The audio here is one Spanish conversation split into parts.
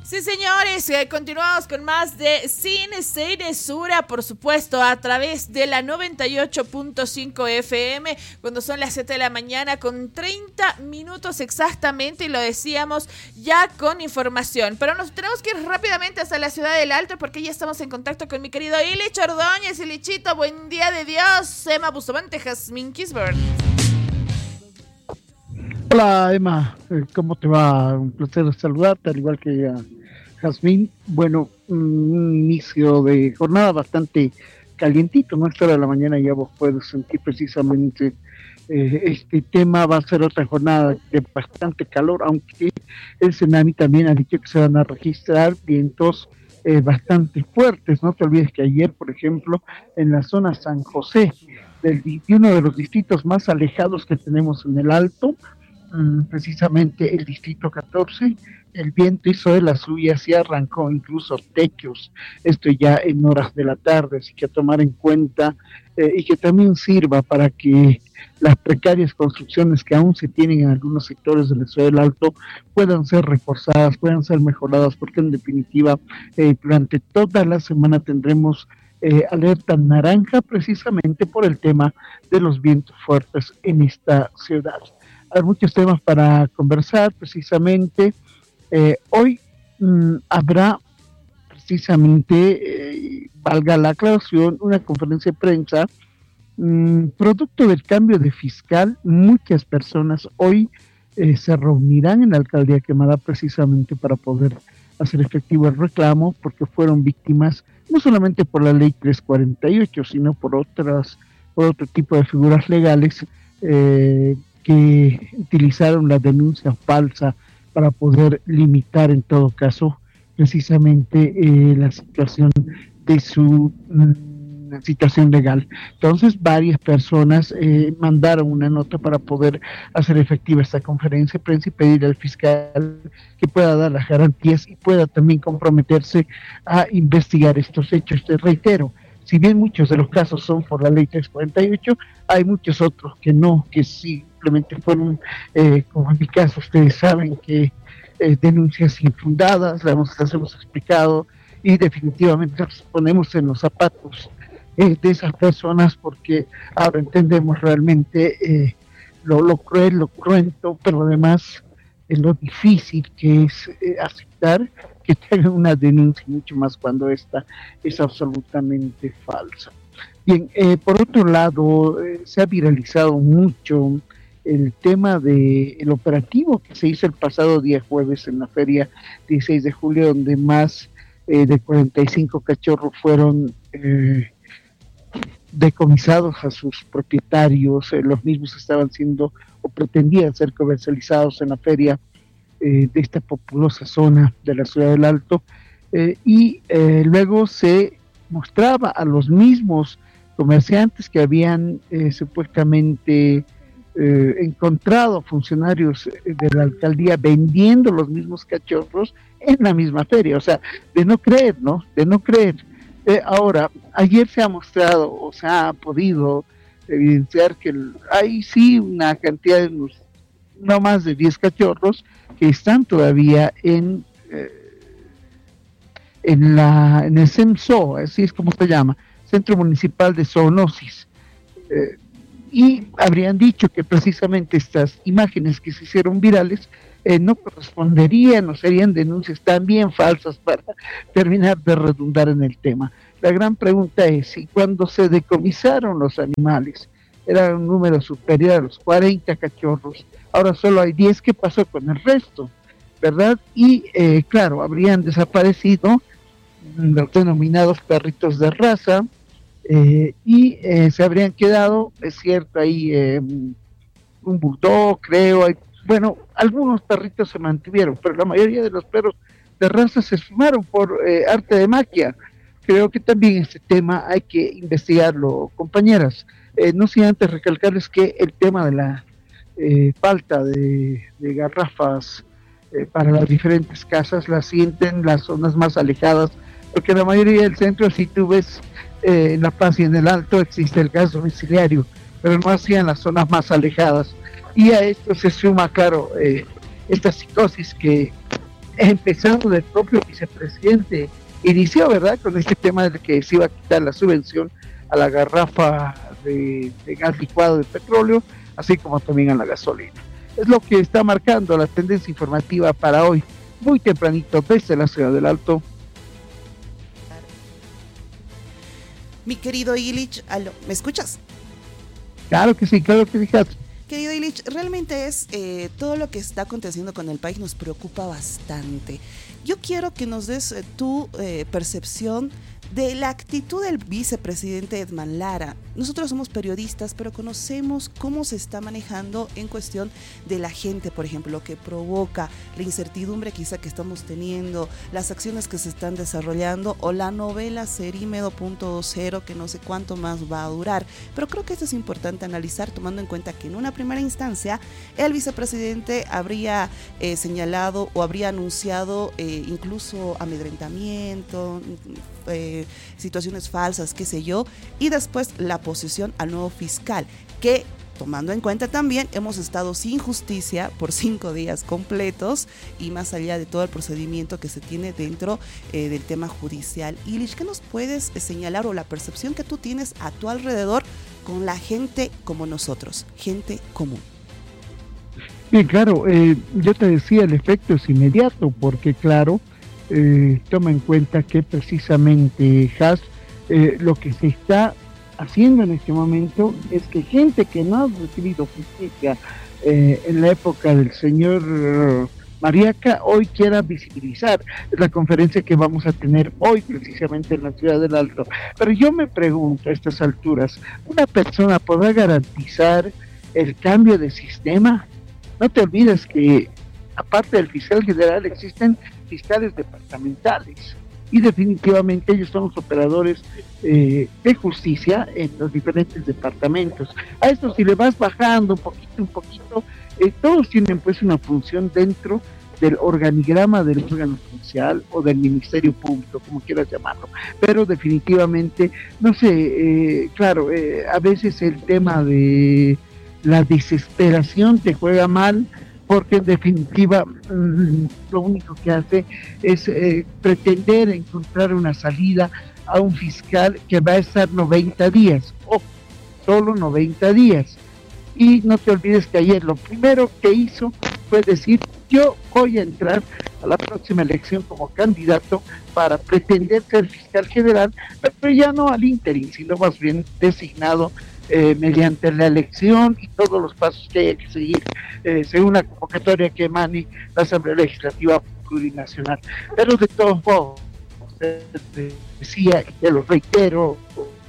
Sí, señores, continuamos con más de Sin Censura, por supuesto, a través de la 98.5 FM, cuando son las 7 de la mañana, con 30 minutos exactamente, y lo decíamos ya con información. Pero nos tenemos que ir rápidamente hasta la ciudad del Alto, porque ya estamos en contacto con mi querido Ilich Ordóñez. Ilichito, buen día de Dios. Emma Bustamante, Jazmín Kisberg. Hola Emma, ¿cómo te va? Un placer saludarte, al igual que a Jazmín. Bueno, un inicio de jornada bastante calientito, ¿no? A esta hora de la mañana ya vos puedes sentir precisamente este tema. Va a ser otra jornada de bastante calor, aunque el Senami también ha dicho que se van a registrar vientos bastante fuertes. No te olvides que ayer, por ejemplo, en la zona San José, de uno de los distritos más alejados que tenemos en el Alto, precisamente el distrito 14, el viento hizo de las suyas y arrancó incluso techos, esto ya en horas de la tarde, así que a tomar en cuenta y que también sirva para que las precarias construcciones que aún se tienen en algunos sectores de la ciudad del Alto puedan ser reforzadas, puedan ser mejoradas, porque en definitiva durante toda la semana tendremos alerta naranja precisamente por el tema de los vientos fuertes en esta ciudad. Hay muchos temas para conversar precisamente. Hoy habrá precisamente, valga la aclaración, una conferencia de prensa producto del cambio de fiscal. Muchas personas hoy se reunirán en la alcaldía Quemada precisamente para poder hacer efectivo el reclamo, porque fueron víctimas no solamente por la ley 348, sino por otro tipo de figuras legales que utilizaron la denuncia falsa para poder limitar en todo caso precisamente la situación de su situación legal. Entonces varias personas mandaron una nota para poder hacer efectiva esta conferencia de prensa y pedir al fiscal que pueda dar las garantías y pueda también comprometerse a investigar estos hechos. Te reitero, si bien muchos de los casos son por la ley 348, hay muchos otros que no, que simplemente fueron, como en mi caso, ustedes saben que denuncias infundadas, las hemos explicado, y definitivamente nos ponemos en los zapatos de esas personas, porque ahora entendemos realmente lo cruel, lo cruento, pero además lo difícil que es aceptar que tengan una denuncia, mucho más cuando esta es absolutamente falsa. Bien, por otro lado, se ha viralizado mucho el tema del operativo que se hizo el pasado día jueves en la feria 16 de julio, donde más de 45 cachorros fueron decomisados a sus propietarios. Los mismos estaban siendo o pretendían ser comercializados en la feria de esta populosa zona de la ciudad del Alto, y luego se mostraba a los mismos comerciantes que habían supuestamente encontrado funcionarios de la alcaldía vendiendo los mismos cachorros en la misma feria. O sea, de no creer, ¿no? De no creer. Ahora, ayer se ha mostrado, o se ha podido evidenciar que hay sí una cantidad de no más de 10 cachorros que están todavía en el CEMSO, así es como se llama, Centro Municipal de Zoonosis, y habrían dicho que precisamente estas imágenes que se hicieron virales no corresponderían o serían denuncias también falsas para terminar de redundar en el tema. La gran pregunta es si cuando se decomisaron los animales era un número superior a los 40 cachorros, ahora solo hay 10, ¿qué pasó con el resto? ¿Verdad? Y claro, habrían desaparecido los denominados perritos de raza, y se habrían quedado, es cierto, ahí un bulldog, creo, bueno, algunos perritos se mantuvieron, pero la mayoría de los perros de raza se esfumaron por arte de magia. Creo que también este tema hay que investigarlo, compañeras. No sin antes recalcarles que el tema de la falta de garrafas para las diferentes casas la sienten las zonas más alejadas, porque la mayoría del centro, si tú ves en La Paz y en el Alto, existe el gas domiciliario, pero no así en las zonas más alejadas. Y a esto se suma, claro, esta psicosis que empezando del propio vicepresidente. Inició, ¿verdad?, con este tema de que se iba a quitar la subvención a la garrafa de gas licuado de petróleo, así como también a la gasolina. Es lo que está marcando la tendencia informativa para hoy, muy tempranito desde la ciudad del Alto. Mi querido Illich, ¿me escuchas? Claro que sí, Hats. Querido Illich, realmente es todo lo que está aconteciendo con el país nos preocupa bastante. Yo quiero que nos des tu percepción de la actitud del vicepresidente Edman Lara. Nosotros somos periodistas, pero conocemos cómo se está manejando en cuestión de la gente, por ejemplo, lo que provoca la incertidumbre quizá que estamos teniendo, las acciones que se están desarrollando o la novela Cerímedo 2.0 que no sé cuánto más va a durar. Pero creo que esto es importante analizar tomando en cuenta que en una primera instancia el vicepresidente habría señalado o habría anunciado incluso amedrentamiento, situaciones falsas, qué sé yo, y después la posesión al nuevo fiscal, que tomando en cuenta también hemos estado sin justicia por 5 días completos y más allá de todo el procedimiento que se tiene dentro del tema judicial. Illich, ¿qué nos puedes señalar o la percepción que tú tienes a tu alrededor con la gente como nosotros, gente común? Bien, claro, yo te decía, el efecto es inmediato porque claro, toma en cuenta que precisamente lo que se está haciendo en este momento es que gente que no ha recibido justicia en la época del señor Mariaca hoy quiera visibilizar la conferencia que vamos a tener hoy precisamente en la ciudad del Alto. Pero yo me pregunto a estas alturas, ¿una persona podrá garantizar el cambio de sistema? No te olvides que aparte del fiscal general existen fiscales departamentales y definitivamente ellos son los operadores de justicia en los diferentes departamentos. A esto si le vas bajando un poquito, todos tienen pues una función dentro del organigrama del órgano judicial o del Ministerio Público, como quieras llamarlo, pero definitivamente, no sé, claro, a veces el tema de la desesperación te juega mal, porque en definitiva lo único que hace es pretender encontrar una salida a un fiscal que va a estar 90 días, o solo 90 días. Y no te olvides que ayer lo primero que hizo fue decir, yo voy a entrar a la próxima elección como candidato para pretender ser fiscal general, pero ya no al ínterin, sino más bien designado mediante la elección y todos los pasos que haya que seguir según la convocatoria que emane la Asamblea Legislativa Plurinacional. Pero de todos modos, decía, y te lo reitero,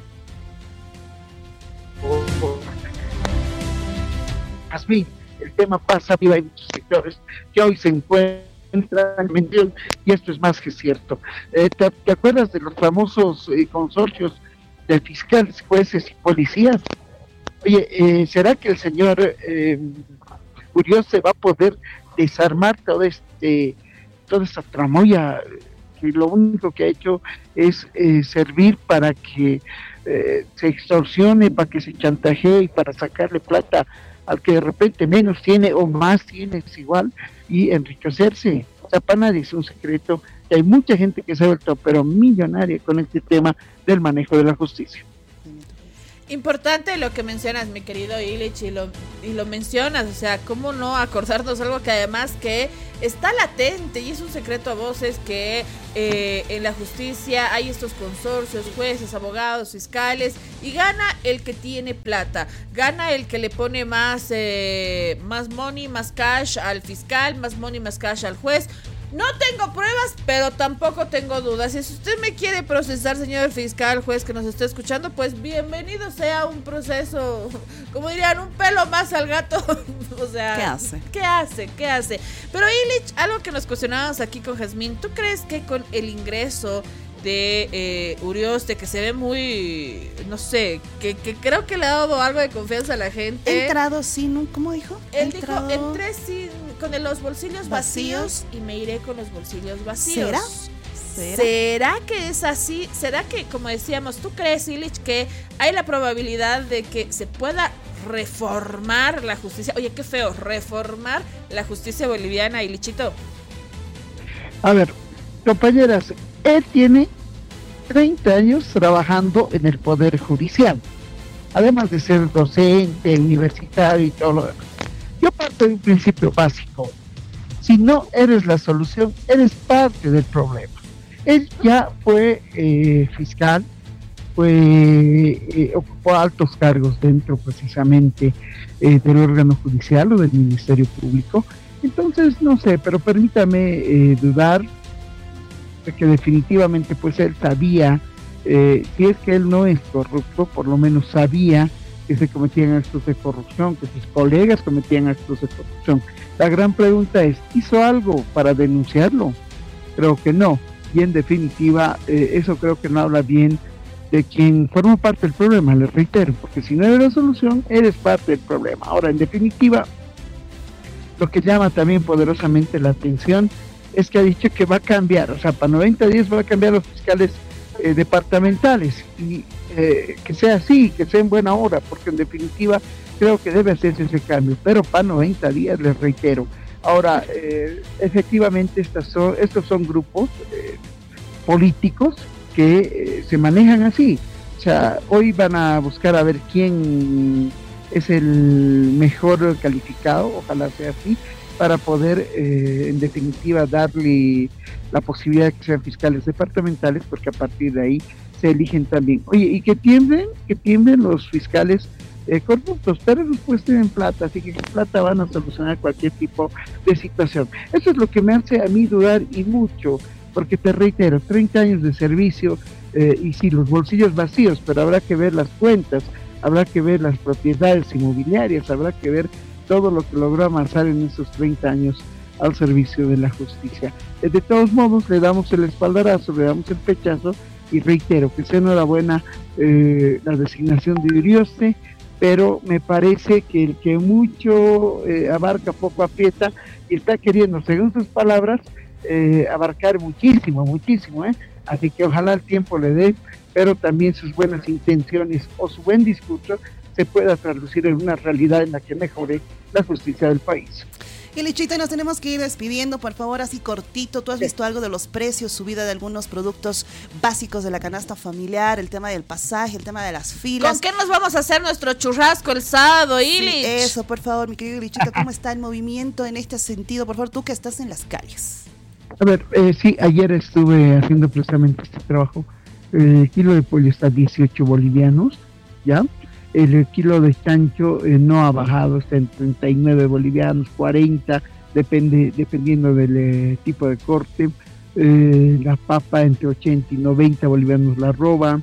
más bien, el tema pasa arriba, hay muchos sectores que hoy se encuentran en mención, y esto es más que cierto. ¿Te acuerdas de los famosos consorcios de fiscales, jueces y policías? Oye, ¿será que el señor Uriós se va a poder desarmar toda esta tramoya que lo único que ha hecho es servir para que se extorsione, para que se chantajee y para sacarle plata al que de repente menos tiene o más tiene, es igual, y enriquecerse? O sea, para nadie es un secreto que hay mucha gente que se ha vuelto pero millonaria con este tema del manejo de la justicia. Importante lo que mencionas, mi querido Illich, y lo mencionas, o sea, cómo no acordarnos algo que además que está latente y es un secreto a voces, que en la justicia hay estos consorcios, jueces, abogados, fiscales, y gana el que tiene plata, gana el que le pone más money, más cash al fiscal, más money, más cash al juez. No tengo pruebas, pero tampoco tengo dudas. Y si usted me quiere procesar, señor fiscal, juez que nos esté escuchando, pues bienvenido sea un proceso, como dirían, un pelo más al gato. O sea, ¿Qué hace? Pero Illich, algo que nos cuestionábamos aquí con Jazmín, ¿tú crees que con el ingreso de Urioste, que se ve muy, no sé, que creo que le ha dado algo de confianza a la gente? Entrado sin, ¿cómo dijo? Él dijo, entré con los bolsillos vacíos y me iré con los bolsillos vacíos. ¿Será que es así? ¿Será que, como decíamos, tú crees, Illich, que hay la probabilidad de que se pueda reformar la justicia? Oye, qué feo, reformar la justicia boliviana, Illichito. A ver, compañeras, él tiene 30 años trabajando en el Poder Judicial, además de ser docente, universitario y todo lo demás. Yo parto de un principio básico. Si no eres la solución, eres parte del problema. Él ya fue fiscal, ocupó altos cargos dentro precisamente del órgano judicial o del Ministerio Público. Entonces, no sé, pero permítame dudar de que definitivamente pues él sabía, si es que él no es corrupto, por lo menos sabía que se cometían actos de corrupción, que sus colegas cometían actos de corrupción. La gran pregunta es, ¿hizo algo para denunciarlo? Creo que no. Y en definitiva, eso creo que no habla bien de quien forma parte del problema, les reitero, porque si no eres la solución, eres parte del problema. Ahora, en definitiva, lo que llama también poderosamente la atención es que ha dicho que va a cambiar, o sea, para 90 días va a cambiar los fiscales departamentales, y que sea así, que sea en buena hora, porque en definitiva creo que debe hacerse ese cambio, pero para 90 días, les reitero. Ahora, efectivamente, estos son grupos políticos que se manejan así. O sea, hoy van a buscar a ver quién es el mejor calificado, ojalá sea así, para poder, en definitiva, darle la posibilidad de que sean fiscales departamentales, porque a partir de ahí se eligen también. Oye, y que tiemblen los fiscales corruptos, pero después tienen plata, así que con plata van a solucionar cualquier tipo de situación. Eso es lo que me hace a mí dudar, y mucho, porque te reitero, 30 años de servicio, y sí, los bolsillos vacíos, pero habrá que ver las cuentas, habrá que ver las propiedades inmobiliarias, habrá que ver todo lo que logró avanzar en esos 30 años al servicio de la justicia. De todos modos, le damos el espaldarazo, le damos el pechazo, y reitero que sea enhorabuena la designación de Urioste, pero me parece que el que mucho abarca poco aprieta, y está queriendo, según sus palabras, abarcar muchísimo, así que ojalá el tiempo le dé, pero también sus buenas intenciones o su buen discurso se pueda traducir en una realidad en la que mejore la justicia del país. Y Lichita, nos tenemos que ir despidiendo, por favor, así cortito. ¿Tú has visto algo de los precios, subida de algunos productos básicos de la canasta familiar, el tema del pasaje, el tema de las filas? ¿Con qué nos vamos a hacer nuestro churrasco el sábado, Illich? Sí, eso, por favor, mi querido Lichita, ¿cómo está el movimiento en este sentido? Por favor, tú que estás en las calles. A ver, sí, ayer estuve haciendo precisamente este trabajo. El kilo de pollo está a 18 bolivianos, ¿ya? El kilo de chancho no ha bajado, está en 39 bolivianos, 40, dependiendo del tipo de corte. La papa entre 80 y 90 bolivianos la arroba.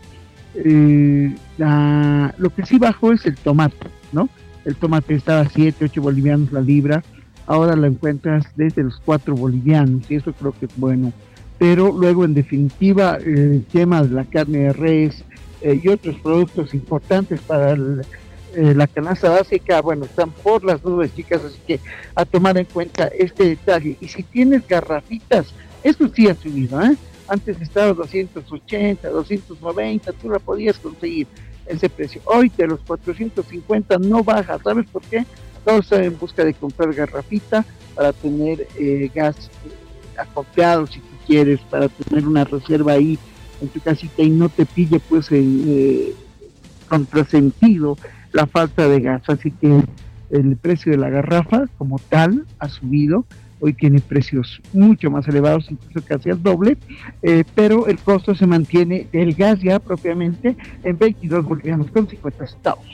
Lo que sí bajó es el tomate, ¿no? El tomate estaba a 7, 8 bolivianos la libra, ahora la encuentras desde los 4 bolivianos, y eso creo que es bueno. Pero luego, en definitiva, el tema de la carne de res y otros productos importantes para la canasta básica, bueno, están por las nubes, chicas, así que a tomar en cuenta este detalle. Y si tienes garrafitas, eso sí ha subido, ¿eh? Antes estaba 280, 290, tú la podías conseguir ese precio. Hoy de los 450 no baja, ¿sabes por qué? Todos están en busca de comprar garrafita para tener gas acopiado, si tú quieres, para tener una reserva ahí en tu casita y no te pille pues contrasentido la falta de gas. Así que el precio de la garrafa como tal ha subido, hoy tiene precios mucho más elevados, incluso casi al doble, pero el costo se mantiene del gas ya propiamente en 22 bolivianos con 50 centavos.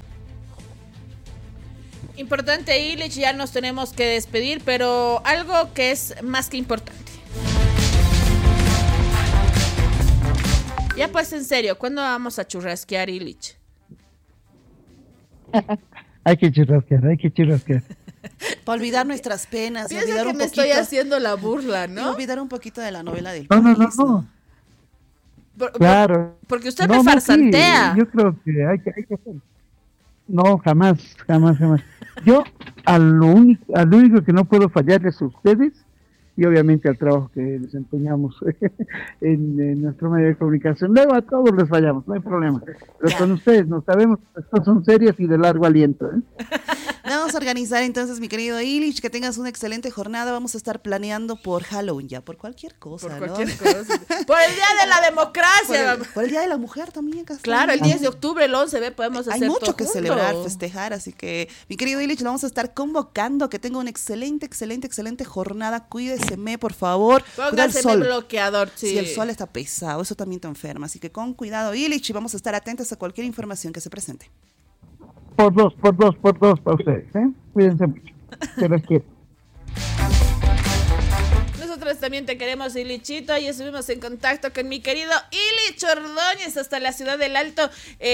Importante, Illich, ya nos tenemos que despedir, pero algo que es más que importante. Ya pues, en serio, ¿cuándo vamos a churrasquear, Illich? Hay que churrasquear. Para olvidar nuestras penas. Piensa olvidar que un me poquito, estoy haciendo la burla, ¿no? Y olvidar un poquito de la novela del país. No. Claro. Porque usted me farsantea. Sí, yo creo que hay que hacer. No, jamás. Yo a lo único que no puedo fallarles a ustedes, y obviamente al trabajo que desempeñamos en nuestro medio de comunicación. Luego a todos les fallamos, no hay problema. Pero con ustedes no sabemos, estas son serias y de largo aliento, ¿eh? Vamos a organizar entonces, mi querido Illich, que tengas una excelente jornada. Vamos a estar planeando por Halloween ya, por cualquier cosa, por cualquier cosa. Por el Día de la Democracia. Por el Día de la Mujer también. Claro, el 10 de octubre, el 11, podemos hacer Hay mucho que juntos. celebrar, festejar, así que, mi querido Illich, lo vamos a estar convocando, que tenga una excelente jornada. Cuídeseme, por favor. Pónganse bloqueador, sí. Si el sol está pesado, eso también te enferma. Así que con cuidado, Illich, y vamos a estar atentos a cualquier información que se presente. Por dos para ustedes, ¿eh? Cuídense mucho. Se los quiero. Nosotros también te queremos, Ilichito, y estuvimos en contacto con mi querido Illich Ordóñez hasta la Ciudad del Alto,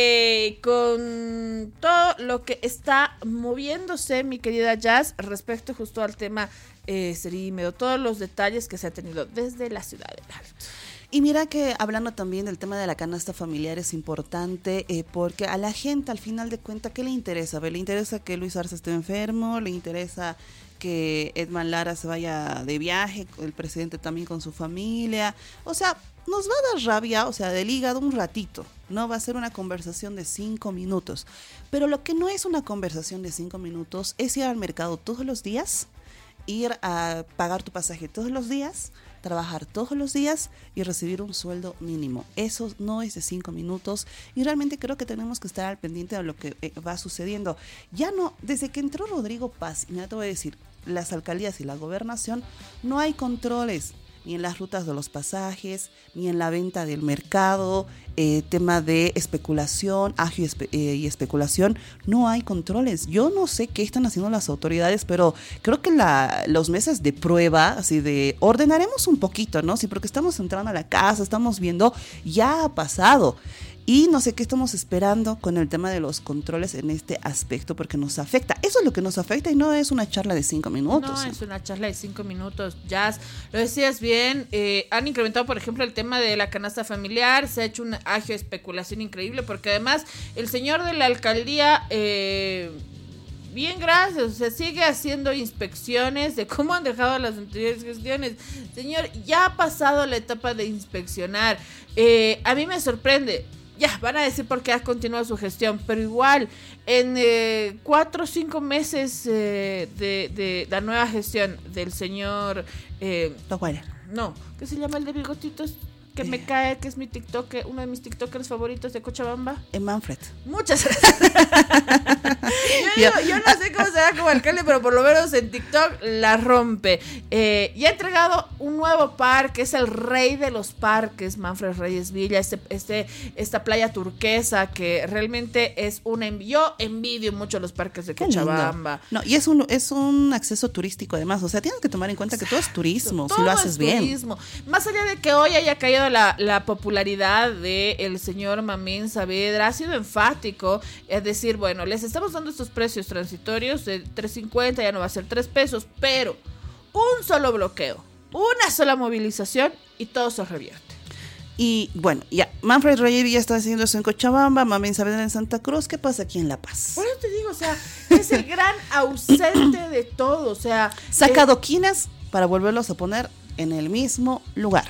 con todo lo que está moviéndose, mi querida Jazz, respecto justo al tema Cerímedo, todos los detalles que se ha tenido desde la Ciudad del Alto. Y mira que hablando también del tema de la canasta familiar es importante, porque a la gente al final de cuentas, ¿qué le interesa? ¿Le interesa que Luis Arce esté enfermo? ¿Le interesa que Edman Lara se vaya de viaje, el presidente también con su familia? O sea, nos va a dar rabia, o sea, del hígado un ratito, ¿no? Va a ser una conversación de 5 minutos. Pero lo que no es una conversación de 5 minutos es ir al mercado todos los días, ir a pagar tu pasaje todos los días, trabajar todos los días y recibir un sueldo mínimo. Eso no es de 5 minutos y realmente creo que tenemos que estar al pendiente de lo que va sucediendo. Ya no, desde que entró Rodrigo Paz, y mira, te voy a decir, las alcaldías y la gobernación, no hay controles ni en las rutas de los pasajes, ni en la venta del mercado, tema de especulación, agio y especulación, no hay controles. Yo no sé qué están haciendo las autoridades, pero creo que los meses de prueba, así de ordenaremos un poquito, ¿no? Sí, porque estamos entrando a la casa, estamos viendo, ya ha pasado. Y no sé qué estamos esperando con el tema de los controles en este aspecto, porque nos afecta. Eso es lo que nos afecta y no es una charla de 5 minutos. No, es una charla de 5 minutos. Jazz, lo decías bien, han incrementado, por ejemplo, el tema de la canasta familiar, se ha hecho un agio de especulación increíble, porque además el señor de la alcaldía... bien, gracias. Se sigue haciendo inspecciones de cómo han dejado las anteriores gestiones. Señor, ya ha pasado la etapa de inspeccionar. A mí me sorprende. Ya, van a decir por qué ha continuado su gestión, pero igual, en 4 o 5 meses de la nueva gestión del señor... No, ¿qué se llama el de bigotitos? Que me cae, que es mi TikTok, uno de mis TikTokers favoritos de Cochabamba. Manfred. Muchas gracias. yo no sé cómo será como alcalde, pero por lo menos en TikTok la rompe. Y ha entregado un nuevo parque, es el rey de los parques, Manfred Reyes Villa, esta playa turquesa que realmente es yo envidio mucho los parques de Cochabamba. No, y es un acceso turístico además, o sea, tienes que tomar en cuenta que todo es turismo, si lo haces bien. Turismo. Más allá de que hoy haya caído la popularidad del señor Mamín Saavedra, ha sido enfático, es decir, bueno, les estamos dando estos precios transitorios de 3.50, ya no va a ser 3 pesos, pero un solo bloqueo, una sola movilización y todo se revierte. Y bueno, ya, Manfred Reyes ya está haciendo eso en Cochabamba, Mamín Saavedra en Santa Cruz, ¿qué pasa aquí en La Paz? Por eso te digo, o sea, es el gran ausente de todo, o sea... Saca adoquines para volverlos a poner en el mismo lugar.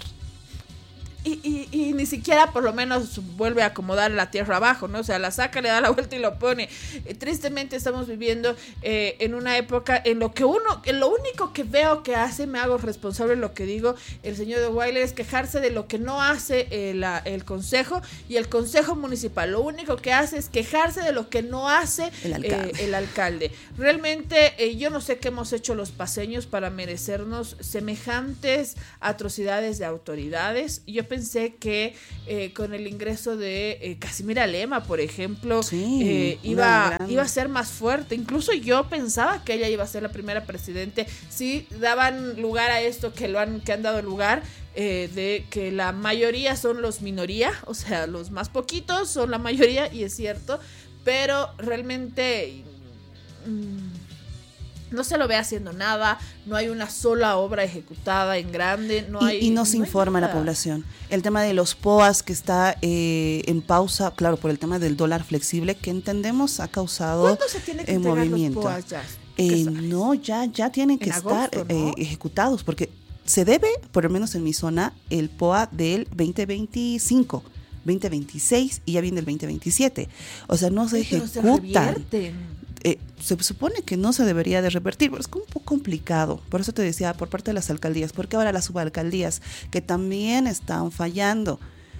Y ni siquiera por lo menos vuelve a acomodar la tierra abajo, ¿no? O sea, la saca, le da la vuelta y lo pone. Tristemente estamos viviendo en una época en lo único que veo que hace, me hago responsable de lo que digo, el señor de Weiler, es quejarse de lo que no hace el consejo y el consejo municipal. Lo único que hace es quejarse de lo que no hace el alcalde. Realmente yo no sé qué hemos hecho los paceños para merecernos semejantes atrocidades de autoridades. Yo pensé que con el ingreso de Casimira Lema, por ejemplo, sí, iba a ser más fuerte. Incluso yo pensaba que ella iba a ser la primera presidente. Sí, daban lugar a esto que han dado lugar, de que la mayoría son los minoría, o sea, los más poquitos son la mayoría, y es cierto, pero realmente... no se lo ve haciendo nada, no hay una sola obra ejecutada en grande, y no se informa a la población. El tema de los POAS que está en pausa, claro, por el tema del dólar flexible, que entendemos ha causado ¿cuándo se tiene que movimiento. Los POAS ya? No, ya tienen que estar ejecutados, porque se debe, por lo menos en mi zona, el POA del 2025. 2026 y ya viene el 2027. O sea, no se ejecutan. se supone que no se debería de revertir, pero es como un poco complicado. Por eso te decía, por parte de las alcaldías, porque ahora las subalcaldías, que también están fallando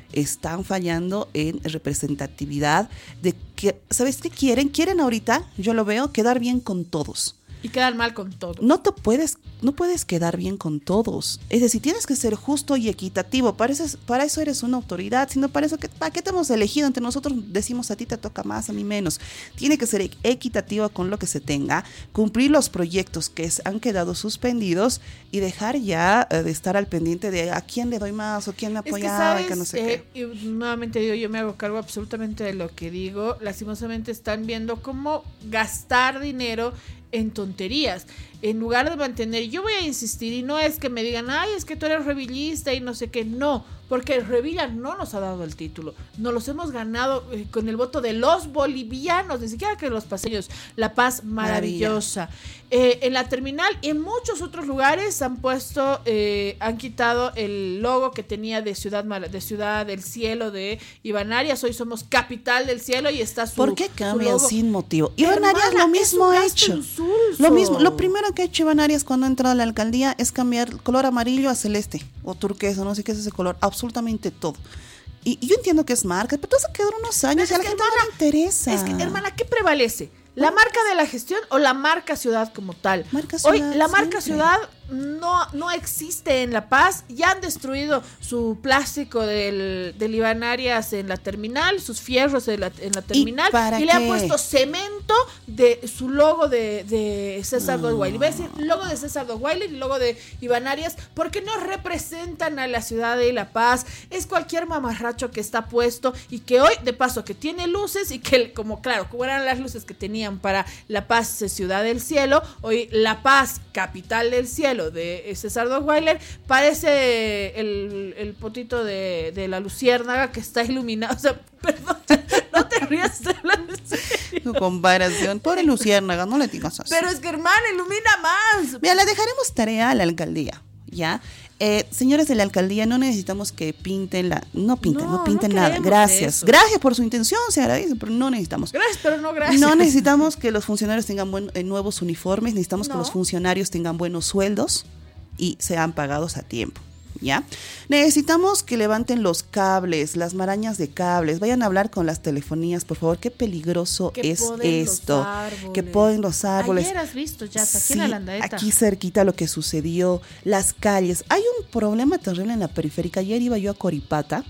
en representatividad de que, ¿sabes qué quieren? Quieren ahorita, yo lo veo, quedar bien con todos. Y quedar mal con todos. No puedes quedar bien con todos. Es decir, tienes que ser justo y equitativo. Para eso eres una autoridad. Sino para eso, ¿para qué te hemos elegido? Entre nosotros decimos a ti te toca más, a mí menos. Tiene que ser equitativo con lo que se tenga, cumplir los proyectos que han quedado suspendidos y dejar ya de estar al pendiente de a quién le doy más o quién me apoyaba y que no sé qué. Y nuevamente digo, yo me hago cargo absolutamente de lo que digo. Lastimosamente están viendo cómo gastar dinero en tonterías, en lugar de mantener, yo voy a insistir, y no es que me digan, ay, es que tú eres revillista y no sé qué, no, porque el Revilla no nos ha dado el título, nos los hemos ganado con el voto de los bolivianos, ni siquiera que los paseños. La Paz maravillosa. En la terminal y en muchos otros lugares han quitado el logo que tenía de Ciudad del Cielo de Iván Arias. Hoy somos capital del cielo y está su ¿Por qué cambian sin motivo? Iván Arias lo mismo ha hecho. Lo primero que ha hecho Iván Arias cuando ha entrado a la alcaldía es cambiar el color amarillo a celeste o turquesa, no sé qué es ese color, absolutamente todo. Y yo entiendo que es marca, pero todo se quedó unos años y a la gente no le interesa. Es que, hermana, ¿qué prevalece? ¿La marca de la gestión o la marca ciudad como tal? Hoy la marca ciudad no existe en La Paz. Ya han destruido su plástico del Iván Arias en la terminal, sus fierros en la terminal, y le han puesto cemento de su logo de César Doguaili. Voy a decir logo de César Doguaili y logo de Iván Arias, porque no representan a la ciudad de La Paz. Es cualquier mamarracho que está puesto y que hoy, de paso, que tiene luces y que, como eran las luces que tenían para La Paz, Ciudad del Cielo, hoy La Paz, capital del cielo de César Doguaili, parece el potito de la luciérnaga que está iluminado. O sea, perdón, no te rías, estoy hablando en serio. Tu comparación, pobre luciérnaga, no le digas así. Pero es que, hermana, ilumina más. Mira, le dejaremos tarea a la alcaldía, ¿ya? Señores de la alcaldía, no necesitamos que pinten no pinten nada. Gracias. Eso. Gracias por su intención, se agradece, pero no necesitamos. Gracias, pero no gracias. No necesitamos que los funcionarios tengan nuevos uniformes, necesitamos que los funcionarios tengan buenos sueldos y sean pagados a tiempo. ¿Ya? Necesitamos que levanten los cables, las marañas de cables, vayan a hablar con las telefonías, por favor, qué peligroso es esto, que poden los árboles. Ayer has visto ya, aquí en la Landaeta. Aquí cerquita lo que sucedió, las calles, hay un problema terrible en la periférica. Ayer iba yo a Coripata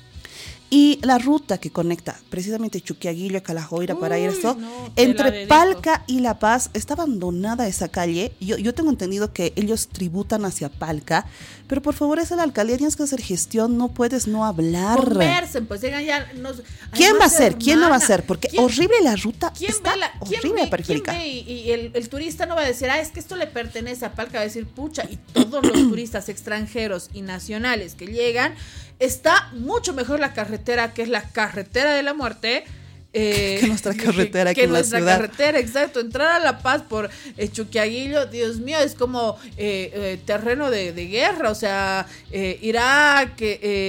y la ruta que conecta precisamente Chuquiaguillo, Calajoira para ir esto, entre Palca y La Paz, está abandonada esa calle. Yo tengo entendido que ellos tributan hacia Palca, pero por favor es la alcaldía, tienes que hacer gestión, no puedes no hablar. Conversen, pues llegan ya. ¿Quién va a hacer? ¿Quién no va a hacer? Porque horrible la ruta, horrible la periférica. Y el turista no va a decir, es que esto le pertenece a Palca, va a decir, pucha, y todos los turistas extranjeros y nacionales que llegan, está mucho mejor la carretera, que es la carretera de la muerte, que nuestra carretera aquí en la ciudad. Que nuestra carretera, exacto. Entrar a La Paz por Chuquiaguillo, Dios mío, es como terreno de guerra. O sea, Irak,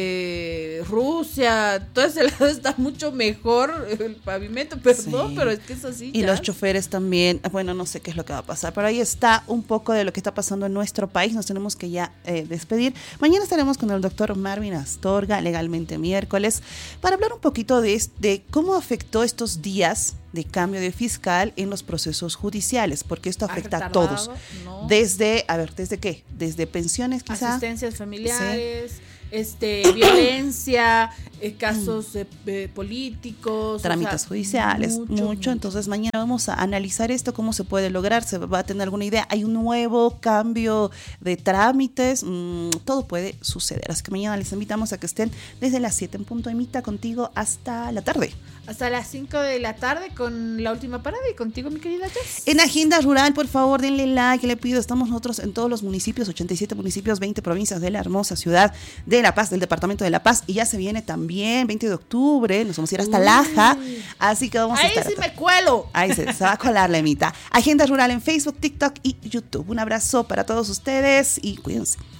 Rusia, todo ese lado está mucho mejor el pavimento, perdón, pero es que es así. Y los choferes también, bueno, no sé qué es lo que va a pasar, pero ahí está un poco de lo que está pasando en nuestro país. Nos tenemos que ya despedir. Mañana estaremos con el doctor Marvin Astorga, legalmente miércoles, para hablar un poquito de cómo afectó estos días de cambio de fiscal en los procesos judiciales, porque esto afecta a todos. ¿No? ¿Desde qué? Desde pensiones, quizá. Asistencias familiares, violencia, casos políticos, trámites judiciales, mucho. Entonces mañana vamos a analizar esto, cómo se puede lograr, se va a tener alguna idea. Hay un nuevo cambio de trámites, todo puede suceder. Así que mañana les invitamos a que estén desde las 7 en punto, Emita, contigo hasta la tarde. Hasta las 5 de la tarde con la última parada y contigo, mi querida Jess. En Agenda Rural, por favor, denle like, le pido. Estamos nosotros en todos los municipios, 87 municipios, 20 provincias de la hermosa ciudad de La Paz, del departamento de La Paz. Y ya se viene también, 20 de octubre, nos vamos a ir hasta Laja. Así que vamos a estar. Ahí sí me cuelo. Ahí se va a colar la Emita. Agenda Rural en Facebook, TikTok y YouTube. Un abrazo para todos ustedes y cuídense.